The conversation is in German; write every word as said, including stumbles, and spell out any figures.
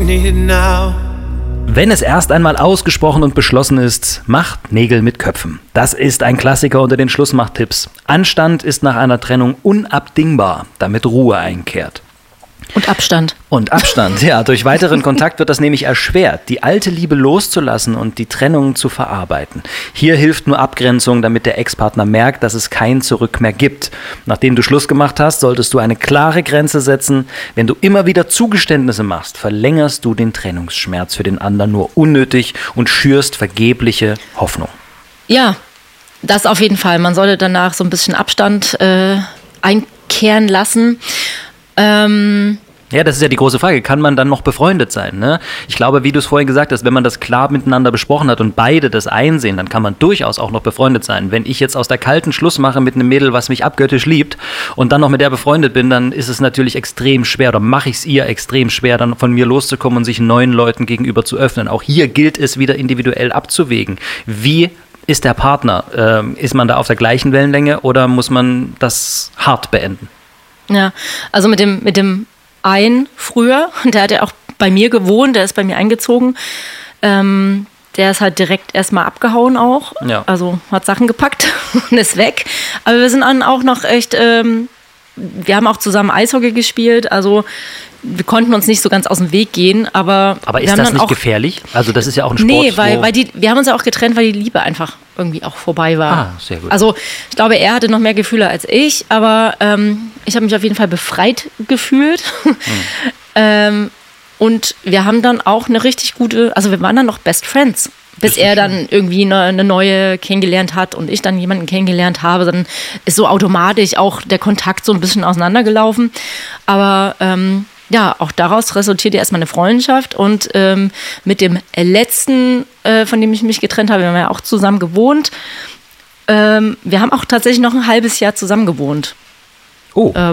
need it now. Wenn es erst einmal ausgesprochen und beschlossen ist, macht Nägel mit Köpfen. Das ist ein Klassiker unter den Schlussmachtipps. Anstand ist nach einer Trennung unabdingbar, damit Ruhe einkehrt. Und Abstand. Und Abstand, ja. Durch weiteren Kontakt wird das nämlich erschwert, die alte Liebe loszulassen und die Trennung zu verarbeiten. Hier hilft nur Abgrenzung, damit der Ex-Partner merkt, dass es kein Zurück mehr gibt. Nachdem du Schluss gemacht hast, solltest du eine klare Grenze setzen. Wenn du immer wieder Zugeständnisse machst, verlängerst du den Trennungsschmerz für den anderen nur unnötig und schürst vergebliche Hoffnung. Ja, das auf jeden Fall. Man sollte danach so ein bisschen Abstand äh, einkehren lassen. Ähm Ja, das ist ja die große Frage. Kann man dann noch befreundet sein? Ne? Ich glaube, wie du es vorhin gesagt hast, wenn man das klar miteinander besprochen hat und beide das einsehen, dann kann man durchaus auch noch befreundet sein. Wenn ich jetzt aus der kalten Schluss mache mit einem Mädel, was mich abgöttisch liebt und dann noch mit der befreundet bin, dann ist es natürlich extrem schwer oder mache ich es ihr extrem schwer, dann von mir loszukommen und sich neuen Leuten gegenüber zu öffnen. Auch hier gilt es wieder individuell abzuwägen. Wie ist der Partner? Ähm, ist man da auf der gleichen Wellenlänge oder muss man das hart beenden? Ja, also mit dem, mit dem einen früher, der hat ja auch bei mir gewohnt, der ist bei mir eingezogen. Ähm, der ist halt direkt erstmal abgehauen auch. Ja. Also hat Sachen gepackt und ist weg. Aber wir sind dann auch noch echt, ähm, wir haben auch zusammen Eishockey gespielt, also wir konnten uns nicht so ganz aus dem Weg gehen, aber... Aber wir ist haben das dann nicht auch, gefährlich? Also das ist ja auch ein Sport, nee, weil, wo weil die, wir haben uns ja auch getrennt, weil die Liebe einfach irgendwie auch vorbei war. Ah, sehr gut. Also ich glaube, er hatte noch mehr Gefühle als ich, aber ähm, ich habe mich auf jeden Fall befreit gefühlt. Hm. ähm, und wir haben dann auch eine richtig gute, also wir waren dann noch Best Friends. Bis er dann irgendwie eine, eine neue kennengelernt hat und ich dann jemanden kennengelernt habe, dann ist so automatisch auch der Kontakt so ein bisschen auseinandergelaufen. Aber ähm, ja, auch daraus resultiert ja erstmal eine Freundschaft und ähm, mit dem letzten, äh, von dem ich mich getrennt habe, wir haben ja auch zusammen gewohnt. Ähm, wir haben auch tatsächlich noch ein halbes Jahr zusammen gewohnt. Oh. Äh,